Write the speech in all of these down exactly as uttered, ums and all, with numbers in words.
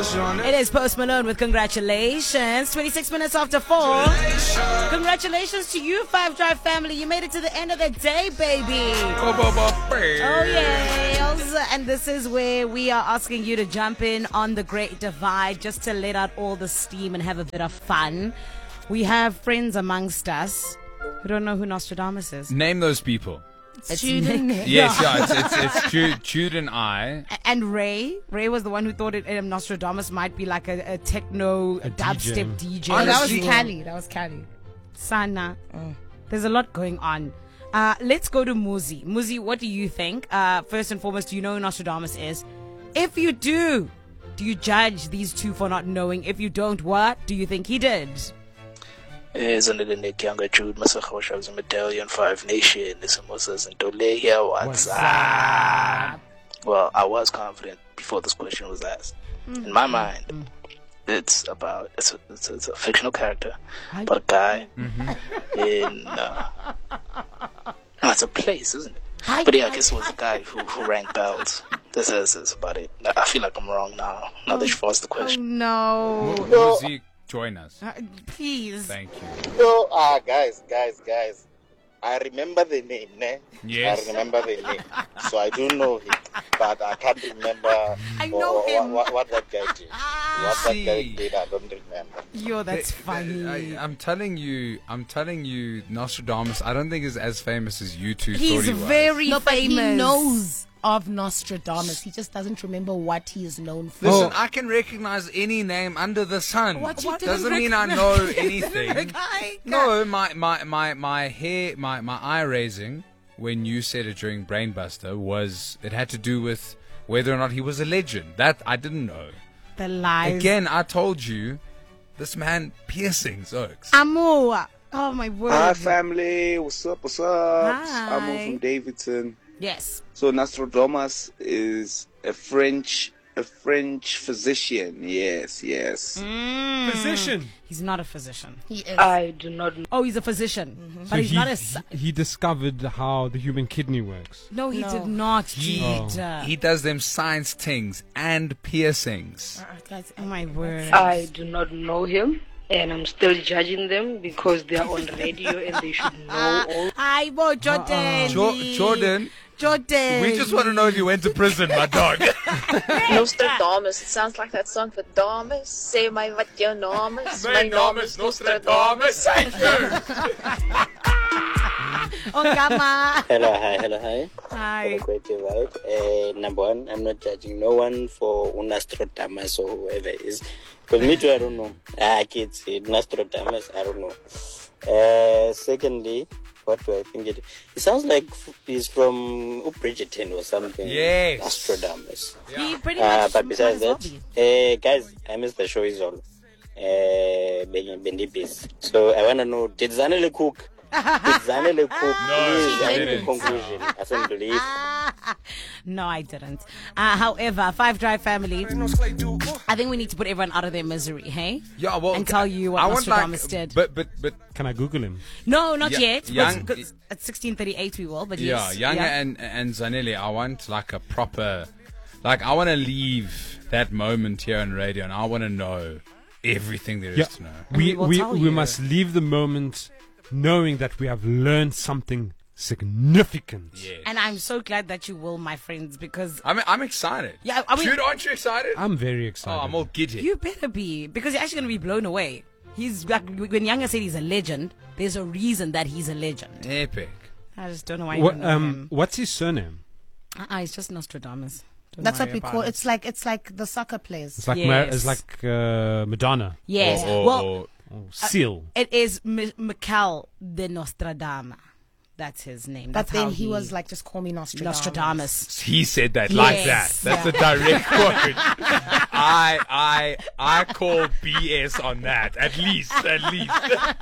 It is Post Malone with congratulations. twenty-six minutes after four. Congratulations to you, Five Drive family. You made it to the end of the day, baby. Oh, yes. And this is where we are asking you to jump in on the Great Divide just to let out all the steam and have a bit of fun. We have friends amongst us who don't know who Nostradamus is. Name those people. It's Nick. Yes, yeah, it's it's, it's Jude, Jude and I. And Ray. Ray was the one who thought it, um, Nostradamus might be like a, a techno A dubstep D J. D J. Oh, that was Honestly- Cali. That was Cali. Sana. Mm. There's a lot going on. Uh, let's go to Muzi. Muzi, what do you think? Uh, first and foremost, do you know who Nostradamus is? If you do, do you judge these two for not knowing? If you don't, what do you think he did? Isn't it in the younger Jude Masakosha was a medallion Five Nation? This was in Dole here. What's up? Well, I was confident before this question was asked. Mm. In my mind, Mm. it's about it's a, it's a, it's a fictional character, I- but a guy Mm-hmm. in uh, no, it's a place, isn't it? I- But yeah, I guess it was a guy who who rang bells. This is, this is about it. I feel like I'm wrong now. Now that you've asked the Oh, question. no. Muzi, join us. Uh, please. Thank you. So, uh, guys, guys, guys, I remember the name, ne? Yes. I remember the name. So I do know him, but I can't remember I wha- know wha- him. What, what that guy did. What that guy See. did, I don't remember. Yo, that's Th- funny. th- I, I'm telling you, I'm telling you, Nostradamus. I don't think is as famous as you two He's thought he was. very No, but famous. he knows of Nostradamus. He just doesn't remember what he is known for. Listen, I can recognize any name under the sun. What you didn't Doesn't mean I recognize- know anything. I- No, my, my, my, my hair, my, my eye raising when you said it during Brainbuster was it had to do with whether or not he was a legend. That I didn't know. The lies. Again, I told you, this man piercings oaks. Amo. Oh, my word. Hi family, what's up, what's up? Hi. I'm all from Davidson. Yes. So Nostradamus is a French a French physician. Yes, yes. Mm. Physician. He's not a physician. He is. I do not know. Oh, he's a physician. But So he's he, not a... s- he discovered how the human kidney works. No, he No. did not, He- Jeet. He does them science things and piercings. Uh, guys, Oh, my word. I do not know him, and I'm still judging them because they are on radio and they should know all. Hi, Bo Jordan. Jo- Jordan, Jordan. we just want to know if you went to prison, my dog. Nostradamus. It sounds like that song for Damus. Say my wat jou naam is. My naam is Nostradamus. Thank you. Oh, Gama. Hello, hi, hello, hi. Hi. Great divide. Uh, number one, I'm not judging no one for Nostradamus or whoever it is. Because me too, I don't know. Ah, kids, Nostradamus, I don't know. Uh, secondly, what do I think it? It sounds like f- he's from Bridgerton or something. Yes. Nostradamus. He pretty Uh, much but might besides as well that, be. uh, guys, I missed the show is all. Uh, Bendipis. So I want to know, did Zanele cook? Did Zanele cook? Please, she I need didn't. a conclusion. I don't believe. No, I didn't. Uh, however, Five Drive family, I think we need to put everyone out of their misery, hey? Yeah, well, And tell you what I want, Nostradamus like, did. But but but Can I Google him? No, not Yeah, yet. young- But- 'cause at sixteen thirty-eight we will, but yeah, yes. Younger yeah. and and Zanelli, I want like a proper, like I want to leave that moment here on radio, and I want to know everything there is Yeah. to know. we We will we, tell we you. must leave the moment knowing that we have learned something significant. Yeah. And I'm so glad that you will, my friends, because I'm I'm excited. Yeah, I mean- Jude, aren't you excited? I'm very oh, excited. I'm all giddy. you better be, because you're actually going to be blown away. He's like, when Younger said he's a legend, there's a reason that he's a legend. Epic. I just don't know why you What, know um, him. what's his surname? Uh-uh, it's just Nostradamus. Don't That's what worry we about call it. it's like it's like the soccer players. It's like Mar- Yes. it's like uh, Madonna. Yes. Or, or, well, or- Oh, Seal. it is M- Michael de Nostradama. That's his name. But That's then how he was like, just call me Nostradamus. Nostradamus. he said that like that. Yes. That's Yeah. a direct quote. I I I call B S on that. At least, at least.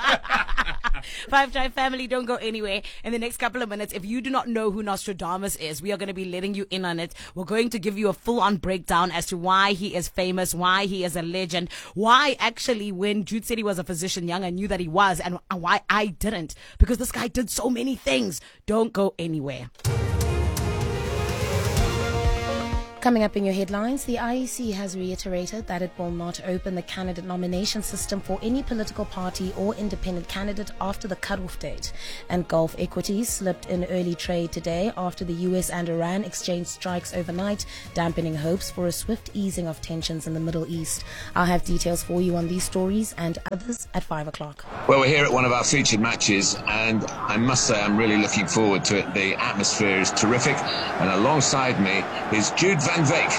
Five Drive family, don't go anywhere. In the next couple of minutes, if you do not know who Nostradamus is, we are going to be letting you in on it. We're going to give you a full-on breakdown as to why he is famous, why he is a legend, why actually when Jude said he was a physician young, I knew that he was, and why I didn't. Because this guy did so many things. Don't go anywhere. Coming up in your headlines, the I E C has reiterated that it will not open the candidate nomination system for any political party or independent candidate after the cutoff date. And Gulf equities slipped in early trade today after the U S and Iran exchanged strikes overnight, dampening hopes for a swift easing of tensions in the Middle East. I'll have details for you on these stories and others at five o'clock. Well, we're here at one of our featured matches, and I must say I'm really looking forward to it. The atmosphere is terrific, and alongside me is Jude Van Veek.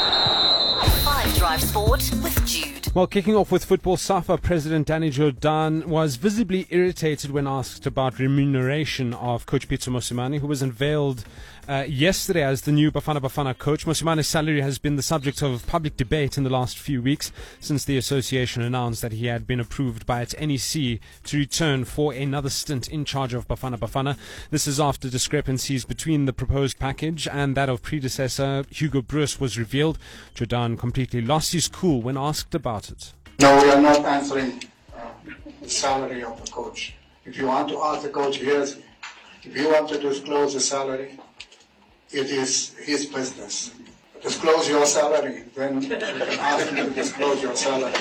Five Drive Sport with Jude. Well, kicking off with football, SAFA President Danny Jordaan was visibly irritated when asked about remuneration of Coach Pitso Mosimane, who was unveiled uh, yesterday as the new Bafana Bafana coach. Mosimane's salary has been the subject of public debate in the last few weeks since the association announced that he had been approved by its N E C to return for another stint in charge of Bafana Bafana. This is after discrepancies between the proposed package and that of predecessor Hugo Broos was revealed. Jordaan completely lost his cool when asked about it. No, we are not answering uh, the salary of the coach. If you want to ask the coach, here's, if you want to disclose the salary, it is his business. Disclose your salary, then you can ask him to disclose your salary.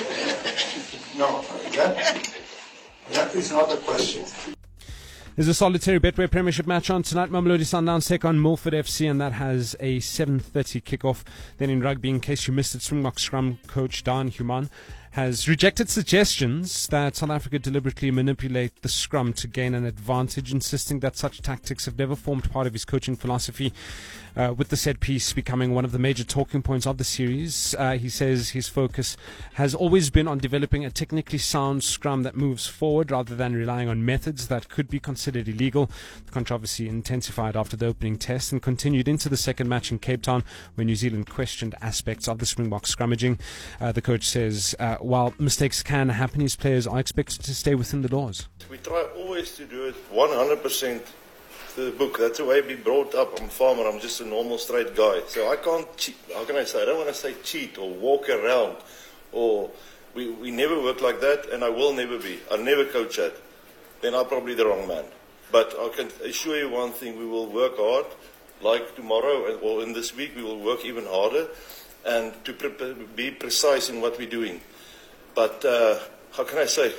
No, that, that is not a question. There's a solitary Betway Premiership match on tonight. Mamelodi Sundowns take on Milford F C, and that has a seven thirty kickoff. Then in rugby, in case you missed it, Springbok scrum coach Dan Human has rejected suggestions that South Africa deliberately manipulate the scrum to gain an advantage, insisting that such tactics have never formed part of his coaching philosophy. Uh, with the set piece becoming one of the major talking points of the series, uh, he says his focus has always been on developing a technically sound scrum that moves forward rather than relying on methods that could be considered illegal. The controversy intensified after the opening test and continued into the second match in Cape Town, where New Zealand questioned aspects of the Springbok scrummaging. Uh, the coach says uh, while mistakes can happen, his players are expected to stay within the laws. We try always to do it one hundred percent to the book. That's the way I've been brought up. I'm a farmer. I'm just a normal straight guy. So I can't cheat. How can I say? I don't want to say cheat or walk around. Or we, we never work like that, and I will never be. I'll never coach that. Then I'm probably the wrong man. But I can assure you one thing. We will work hard. Like tomorrow or in this week, we will work even harder and to pre- be precise in what we're doing. But uh, how can I say?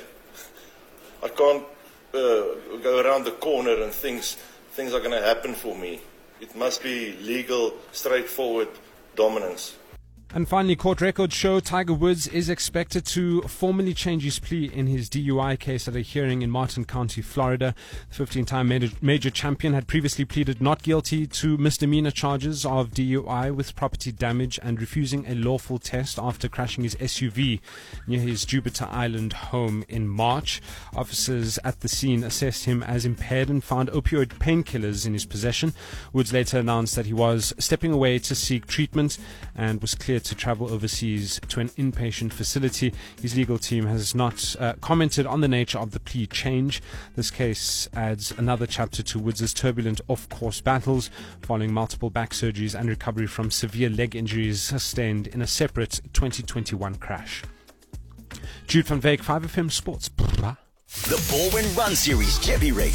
I can't uh, go around the corner and things things are going to happen for me. It must be legal, straightforward dominance. And finally, court records show Tiger Woods is expected to formally change his plea in his D U I case at a hearing in Martin County, Florida. The fifteen-time major, major champion had previously pleaded not guilty to misdemeanor charges of D U I with property damage and refusing a lawful test after crashing his S U V near his Jupiter Island home in March. Officers at the scene assessed him as impaired and found opioid painkillers in his possession. Woods later announced that he was stepping away to seek treatment and was cleared to travel overseas to an inpatient facility. His legal team has not uh, commented on the nature of the plea change. This case adds another chapter to Woods' turbulent off-course battles following multiple back surgeries and recovery from severe leg injuries sustained in a separate twenty twenty-one crash. Jude van Veek, five F M Sports. The Baldwin Run Series Jeppy Race.